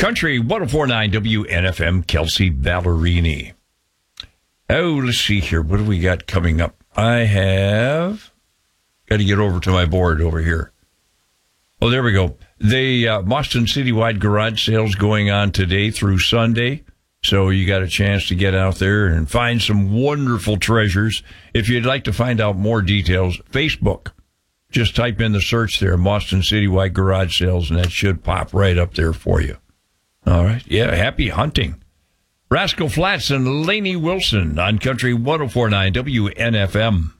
Country 104.9 WNFM, Kelsey Ballerini. Oh, let's see here. What do we got coming up? I have got to get over to my board over here. Oh, there we go. The Boston Citywide Garage Sales going on today through Sunday. So you got a chance to get out there and find some wonderful treasures. If you'd like to find out more details, Facebook. Just type in the search there, Boston Citywide Garage Sales, and that should pop right up there for you. All right. Yeah, happy hunting. Rascal Flatts and Lainey Wilson on Country 104.9 WNFM.